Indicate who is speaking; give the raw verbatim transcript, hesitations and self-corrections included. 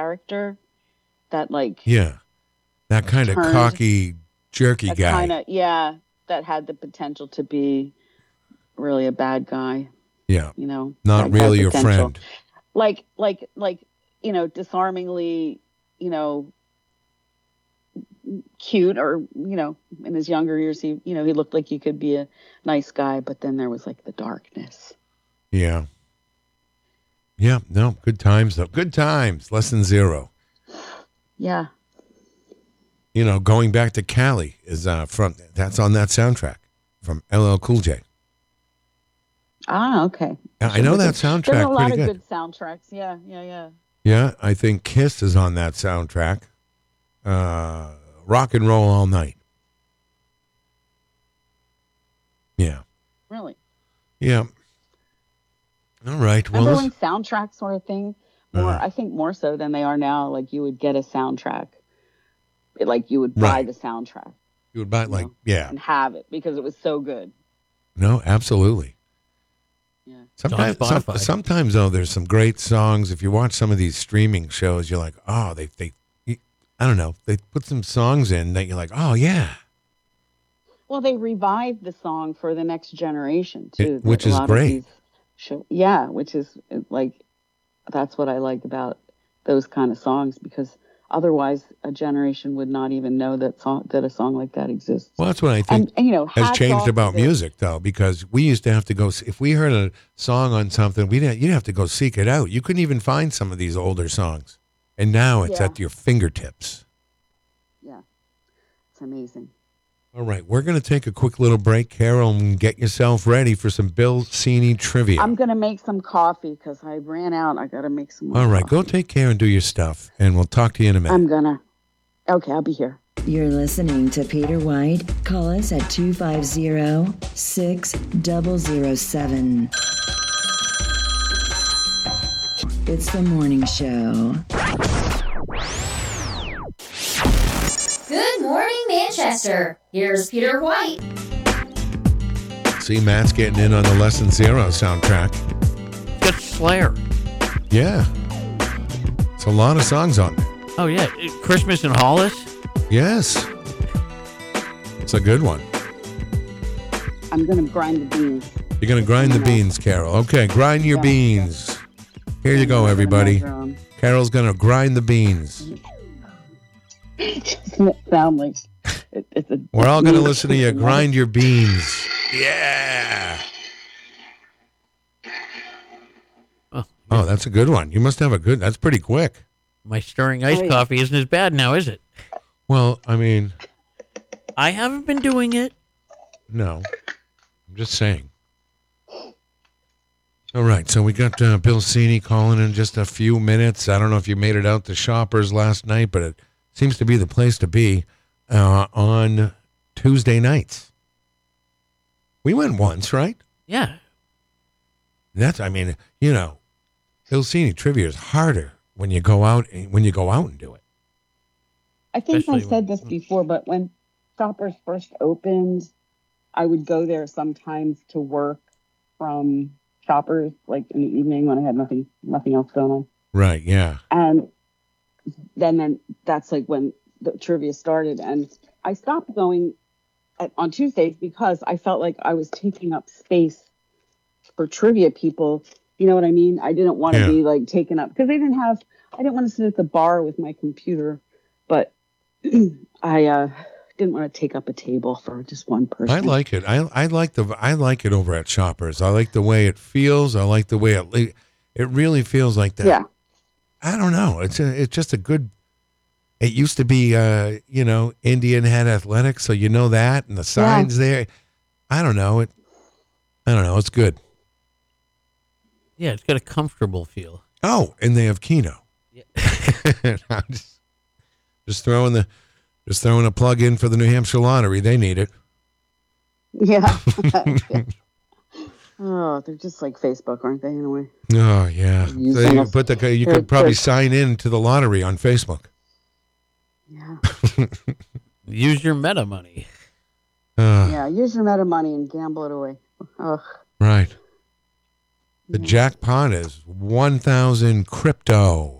Speaker 1: character that like
Speaker 2: yeah, that kind of cocky, jerky guy.
Speaker 1: Kinda, yeah, that had the potential to be really a bad guy.
Speaker 2: Yeah,
Speaker 1: you know,
Speaker 2: not really your friend.
Speaker 1: Like, like, like, you know, disarmingly, you know, cute, or you know, in his younger years, he, you know, he looked like he could be a nice guy, but then there was like the darkness.
Speaker 2: Yeah. Yeah. No, good times though. Good times. Lesson zero.
Speaker 1: Yeah.
Speaker 2: You know, going back to Cali is uh, from that's on that soundtrack from L L Cool J.
Speaker 1: Ah, okay.
Speaker 2: I know that soundtrack.
Speaker 1: There's a lot
Speaker 2: pretty
Speaker 1: of
Speaker 2: good.
Speaker 1: good soundtracks. Yeah, yeah, yeah.
Speaker 2: Yeah, I think Kiss is on that soundtrack. Uh, Rock and Roll All Night. Yeah.
Speaker 1: Really?
Speaker 2: Yeah. All right. Well,
Speaker 1: remember when soundtracks were a thing? More, uh, I think more so than they are now. Like you would get a soundtrack, like you would buy
Speaker 2: right.
Speaker 1: the soundtrack.
Speaker 2: You would buy it, like know, yeah,
Speaker 1: and have it because it was so good.
Speaker 2: No, absolutely.
Speaker 1: Yeah.
Speaker 2: Sometimes, some, sometimes though, there's some great songs. If you watch some of these streaming shows, you're like, oh, they they, I don't know, they put some songs in that you're like, oh yeah.
Speaker 1: Well, they revived the song for the next generation too,
Speaker 2: it, which is great.
Speaker 1: Show, yeah, which is like, that's what I like about those kind of songs, because otherwise a generation would not even know that song, that a song like that exists.
Speaker 2: Well, that's what I think
Speaker 1: and, and, you know,
Speaker 2: has changed about music, though, because we used to have to go, if we heard a song on something, we'd have, you'd have to go seek it out. You couldn't even find some of these older songs. And now it's
Speaker 1: yeah.
Speaker 2: at your fingertips.
Speaker 1: Yeah, it's amazing.
Speaker 2: All right, we're going to take a quick little break, Carol, and get yourself ready for some Bill Cini trivia.
Speaker 1: I'm going to make some coffee because I ran out. I got to make some more
Speaker 2: All right,
Speaker 1: coffee.
Speaker 2: Go take care and do your stuff, and we'll talk to you in a minute.
Speaker 1: I'm going to. Okay, I'll be here.
Speaker 3: You're listening to Peter White. Call us at two five zero, six zero zero seven. It's the morning show.
Speaker 4: Good morning, Manchester. Here's Peter White.
Speaker 2: See, Matt's getting in on the Lesson Zero soundtrack.
Speaker 5: Got Slayer.
Speaker 2: Yeah. It's a lot of songs on there.
Speaker 5: Oh, yeah. Christmas in Hollis?
Speaker 2: Yes. It's a good one.
Speaker 1: I'm going to grind the beans.
Speaker 2: You're going to grind the beans, Carol. Okay, grind your yeah, beans. Yeah. Here you go, everybody. Carol's going to grind the beans.
Speaker 1: It doesn't sound like it, it's a.
Speaker 2: We're all going to listen to you grind your beans. Yeah.
Speaker 5: Oh,
Speaker 2: oh, that's a good one. You must have a good. That's pretty quick.
Speaker 5: My stirring iced oh, coffee isn't as bad now, is it?
Speaker 2: Well, I mean,
Speaker 5: I haven't been doing it.
Speaker 2: No, I'm just saying. All right, so we got uh, Bill Cini calling in just a few minutes. I don't know if you made it out to Shoppers last night, but it seems to be the place to be uh, on Tuesday nights. We went once, right?
Speaker 5: Yeah.
Speaker 2: That's, I mean, you know, Bill Cini trivia is harder when you go out when you go out and do it.
Speaker 1: I think
Speaker 5: Especially
Speaker 1: I said this before, but when Shoppers first opened, I would go there sometimes to work from Shoppers, like in the evening when I had nothing nothing else going on.
Speaker 2: Right, yeah.
Speaker 1: And then then that's like when the trivia started, and I stopped going at, on Tuesdays because I felt like I was taking up space for trivia people. You know what I mean? I didn't want to
Speaker 2: yeah.
Speaker 1: be like taken up because they didn't have. I didn't want to sit at the bar with my computer, but I uh, didn't want to take up a table for just one person.
Speaker 2: I like it. I I like the I like it over at Shoppers. I like the way it feels. I like the way it it really feels like that.
Speaker 1: Yeah.
Speaker 2: I don't know. It's a, it's just a good. It used to be, uh, you know, Indian Head Athletics, so you know that, and the signs yeah. there. I don't know it. I don't know. It's good.
Speaker 5: Yeah, it's got a comfortable feel.
Speaker 2: Oh, and they have Keno.
Speaker 5: Yeah.
Speaker 2: I'm just, just throwing the, just throwing a plug in for the New Hampshire Lottery. They need it.
Speaker 1: Yeah. Oh, they're just like Facebook, aren't they? In a way.
Speaker 2: Oh yeah. So you put the you could probably sign in to the lottery on Facebook.
Speaker 1: Yeah.
Speaker 5: Use your Meta money.
Speaker 2: Uh,
Speaker 1: yeah, use your Meta money and gamble it away. Ugh.
Speaker 2: Right. The jackpot is one thousand crypto.